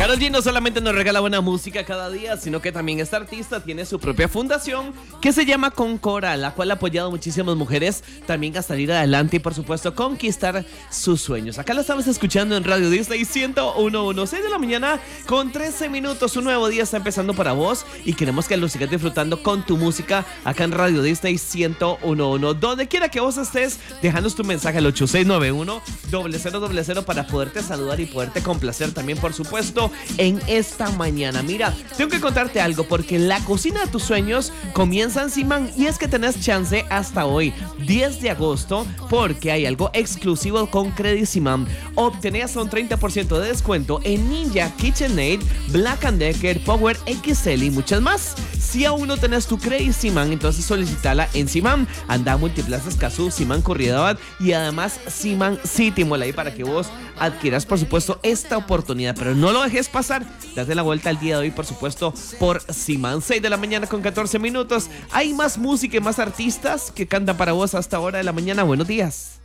Karol G no solamente nos regala buena música cada día, sino que también esta artista tiene su propia fundación que se llama Concora, la cual ha apoyado a muchísimas mujeres también a salir adelante y por supuesto conquistar sus sueños. Acá la estamos escuchando en Radio Disney 101.1, 6 de la mañana con 13 minutos. Un nuevo día está empezando para vos y queremos que lo sigas disfrutando con tu música acá en Radio Disney 101.1. Donde quiera que vos estés, dejándonos tu mensaje al 8691-0000 para poderte saludar y poderte complacer también, por supuesto, en esta mañana. Mira, tengo que contarte algo porque la cocina de tus sueños comienza en Simán y es que tenés chance hasta hoy, 10 de agosto, porque hay algo exclusivo con Credit Simán. Obtenés hasta un 30% de descuento en Ninja, KitchenAid, Black & Decker, Power XL y muchas más. Si aún no tenés tu Credit Simán, entonces solicitala en Simán. Anda a Multiplaza Escazú, Simán Curridabat y además Simán City Mall ahí para que vos adquieras, por supuesto, esta oportunidad. Pero no lo dejes pasar. Date la vuelta al día de hoy, por supuesto, por Simán. 6 de la mañana con 14 minutos. Hay más música y más artistas que cantan para vos hasta ahora de la mañana. Buenos días.